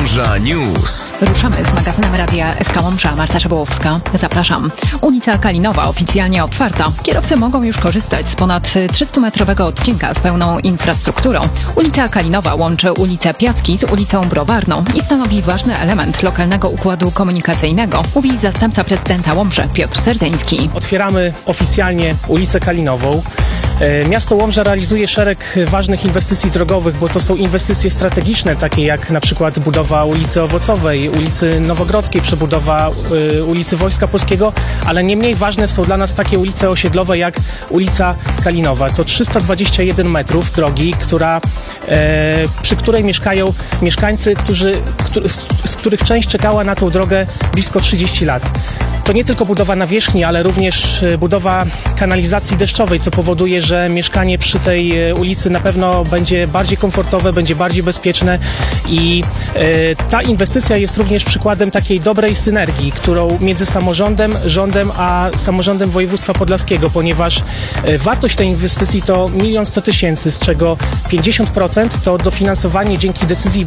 Łomża News. Ruszamy z magazynem Radia SK Łomża. Marta Szabołowska. Zapraszam. Ulica Kalinowa oficjalnie otwarta. Kierowcy mogą już korzystać z ponad 300-metrowego odcinka z pełną infrastrukturą. Ulica Kalinowa łączy ulicę Piacki z ulicą Browarną i stanowi ważny element lokalnego układu komunikacyjnego, mówi zastępca prezydenta Łomży Piotr Serdeński. Otwieramy oficjalnie ulicę Kalinową. Miasto Łomża realizuje szereg ważnych inwestycji drogowych, bo to są inwestycje strategiczne, takie jak na przykład budowa ulicy Owocowej, ulicy Nowogrodzkiej, przebudowa ulicy Wojska Polskiego, ale nie mniej ważne są dla nas takie ulice osiedlowe jak ulica Kalinowa. To 321 metrów drogi, przy której mieszkają mieszkańcy, z których część czekała na tą drogę blisko 30 lat. To nie tylko budowa nawierzchni, ale również budowa kanalizacji deszczowej, co powoduje, że mieszkanie przy tej ulicy na pewno będzie bardziej komfortowe, będzie bardziej bezpieczne i ta inwestycja jest również przykładem takiej dobrej synergii, którą między samorządem, rządem a samorządem województwa podlaskiego, ponieważ wartość tej inwestycji to 1 100 000, z czego 50% to dofinansowanie dzięki decyzji